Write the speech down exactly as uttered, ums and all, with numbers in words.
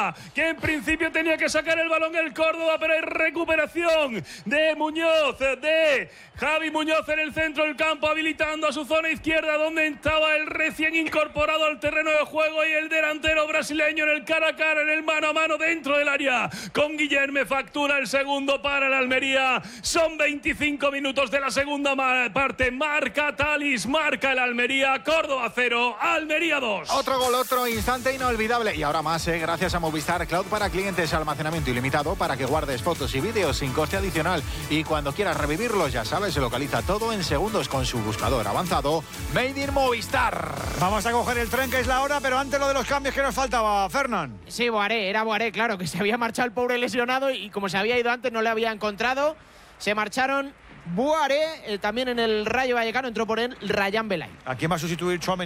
Almería, que en principio tenía que sacar el balón el Córdoba, pero hay recuperación de Muñoz, de Javi Muñoz en el centro del campo, habilitando a su zona izquierda, donde estaba el recién incorporado al terreno de juego y el delantero brasileño en el cara a cara, en el mano a mano dentro del área, con Guillerme. Factura el segundo para el Almería. Son veinticinco minutos de la segunda parte. Marca Talis, marca el Almería. Córdoba cero, Almería dos. Otro gol, otro instante inolvidable. Y ahora más, ¿eh? Gracias a Movistar Cloud para clientes, almacenamiento ilimitado para que guardes fotos y vídeos sin coste adicional. Y cuando quieras revivirlos, ya sabes, se localiza todo en segundos con su buscador avanzado Made in Movistar. Vamos a coger el tren, que es la hora, pero antes lo de los cambios que nos faltaba, Fernán. Sí, Boaré, era Boaré, claro, que se había marchado el pobre lesionado y como se había ido antes no le había encontrado. Se marcharon Boaré, eh, también en el Rayo Vallecano entró por él Rayán Belay. ¿A quién va a sustituir Tchouaméni?